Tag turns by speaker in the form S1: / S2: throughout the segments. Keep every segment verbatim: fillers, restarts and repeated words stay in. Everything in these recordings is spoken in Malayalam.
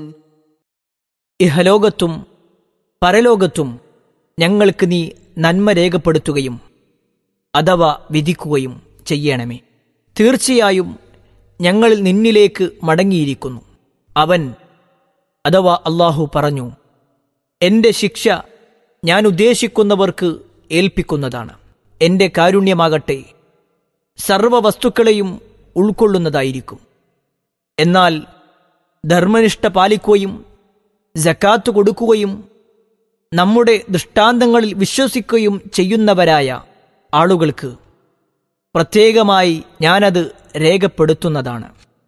S1: ഇഹലോകത്തും പരലോകത്തും ഞങ്ങൾക്ക് നീ നന്മ രേഖപ്പെടുത്തുകയും അഥവാ വിധിക്കുകയും ചെയ്യണമേ. തീർച്ചയായും ഞങ്ങൾ നിന്നിലേക്ക് മടങ്ങിയിരിക്കുന്നു. അവൻ അഥവാ അല്ലാഹു പറഞ്ഞു, എൻ്റെ ശിക്ഷ ഞാൻ ഉദ്ദേശിക്കുന്നവർക്ക് ഏൽപ്പിക്കുന്നതാണ്. എൻ്റെ കാരുണ്യമാകട്ടെ സർവ വസ്തുക്കളെയും ഉൾക്കൊള്ളുന്നതായിരിക്കും. എന്നാൽ ധർമ്മനിഷ്ഠ പാലിക്കുകയും സക്കാത്ത് കൊടുക്കുകയും നമ്മുടെ ദൃഷ്ടാന്തങ്ങളിൽ വിശ്വസിക്കുകയും ചെയ്യുന്നവരായ ആളുകൾക്ക് പ്രത്യേകമായി ഞാനത് രേഖപ്പെടുത്തുന്നതാണ്.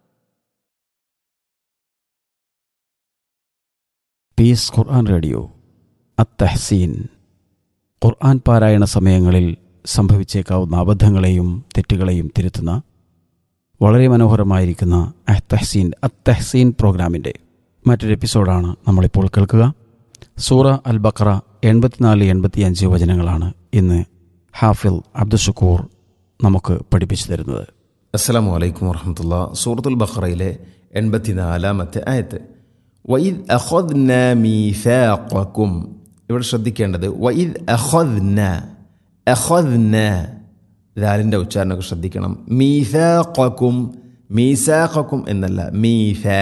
S2: പീസ് ഖുർആൻ റേഡിയോ അത്തഹ്സീൻ. ഖുർആൻ പാരായണ സമയങ്ങളിൽ സംഭവിച്ചേക്കാവുന്ന അബദ്ധങ്ങളെയും തെറ്റുകളെയും തിരുത്തുന്ന വളരെ മനോഹരമായിരിക്കുന്ന അത്തഹ്സീൻ അത്തഹ്സീൻ പ്രോഗ്രാമിൻ്റെ മറ്റൊരു എപ്പിസോഡാണ് നമ്മളിപ്പോൾ കേൾക്കുക. സൂറ അൽ ബഖറ എൺപത്തിനാല് എൺപത്തിയഞ്ച് വചനങ്ങളാണ് ഇന്ന് ഹാഫിൽ അബ്ദുഷക്കൂർ നമുക്ക് പഠിപ്പിച്ചു തരുന്നത്.
S3: അസ്സലാമു അലൈക്കും വറഹ്മത്തുള്ളാ. സൂറത്തുൽ ബഖറയിലെ എൺപത്തിനാലാമത്തെ ആയത്ത്, വഇദ് അഖദ്ന മീസാഖക്കും. ഇവിടെ ശ്രദ്ധിക്കേണ്ടത് വഇദ് അഖദ്ന അഖദ്ന ദാലിൻ്റെ ഉച്ചാരണമൊക്കെ ശ്രദ്ധിക്കണം. മീസാഖക്കും മീസാഖക്കും എന്നല്ല, മീസാ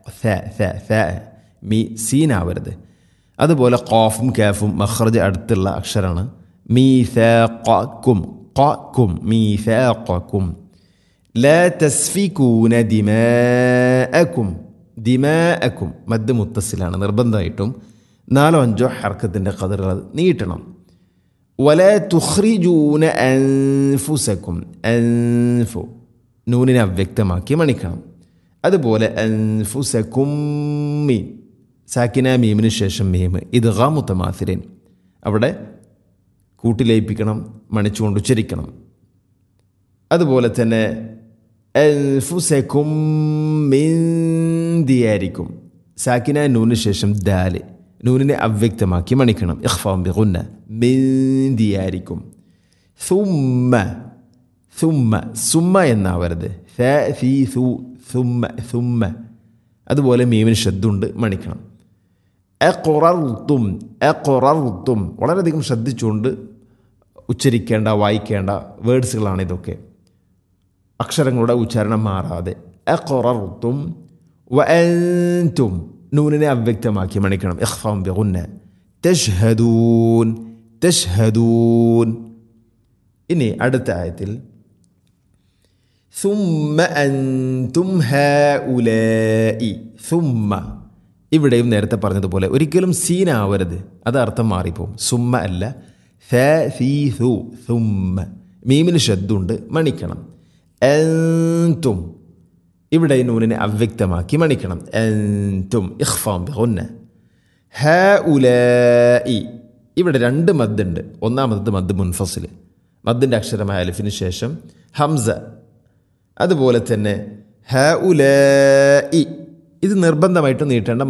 S3: മീ സീനാവരുത്. അതുപോലെ ഖാഫും കാഫും മഖ്റജ് അടുത്തുള്ള അക്ഷരമാണ്. മീസാഖക്കും ഖക്കും മീസാഖക്കും. ലാ തസ്ഫികൂന ദിമാഅക്കും ദിമാഅക്കും മദ് മുത്തസിലാണ്. നിർബന്ധമായിട്ടും നാലോ അഞ്ചോ ഹർക്കത്തിൻ്റെ ഖദറുകൾ നീട്ടണം. വലാ തുഖ്രിജൂന അൻഫുസക്കും അൻഫു നൂനിനെ അവ്യക്തമാക്കി മണിക്കണം. അതുപോലെ അൻഫുസക്കും മീം സാക്കിന മീമിന് ശേഷം മീം ഇദ്ഗാം മുതമാസിലിൻ അവിടെ കൂട്ടിലയിപ്പിക്കണം, മണിച്ചുകൊണ്ട് ഉച്ചരിക്കണം. അതുപോലെ തന്നെ അൻഫുസക്കും മിൻ ദിയാരിക്കും സാക്കിന നൂനിന് ശേഷം ദാല് നൂനിനെ അവ്യക്തമാക്കി മണിക്കണം. ഇഖ്ഫാം ബിഗുന്ന മിൻ ദിയാരിക്കും. സുമ്മ സുമ്മ സുമ്മ എന്നാവരുത്. ഫ ഫീ സു സുമ്മ സുമ്മ. അതുപോലെ മീമിന് ശബ്ദമുണ്ട്, മണിക്കണം. അഖറർതും അഖറർതും വളരെയധികം ശ്രദ്ധിച്ചുകൊണ്ട് ഉച്ചരിക്കേണ്ട വായിക്കേണ്ട വേർഡ്സുകളാണ് ഇതൊക്കെ. അക്ഷരങ്ങളുടെ ഉച്ചാരണം മാറാതെ. അഖറർതും വഅൻതും നൂനിനെ അവ്യക്തമാക്കി മണിക്കണം. ഇഖ്ഫാം ബിഗുന്ന. തശ്ഹദൂൻ തശ്ഹദൂൻ. ഇനി അടുത്ത ആയത്തിൽ സുമ്മ അൻതും ഹൗലാഇ സുമ്മ. ഇവിടെയും നേരത്തെ പറഞ്ഞതുപോലെ ഒരിക്കലും സീനാവരുത്, അത് അർത്ഥം മാറിപ്പോവും. സുമ്മ അല്ല, ഫ ഫീ സു സുമ്മ. മീമിന് ശബ്ദമുണ്ട്, മണിക്കണം. അൻതും ഇവിടെ നൂനിനെ അവ്യക്തമാക്കി മണിക്കണം. അൻതും ഇഖ്ഫാം ബിഗുന്ന. ഹൗലാഇ ഇവിടെ രണ്ട് മദ്ദുണ്ട്. ഒന്നാമത് മദ് മുൻഫസിൽ, മദ്ദിൻ്റെ അക്ഷരമായ അലിഫിന് ശേഷം ഹംസ. അതുപോലെ തന്നെ ഹൗലാഇ ഇത് നിർബന്ധമായിട്ട് നീട്ടേണ്ട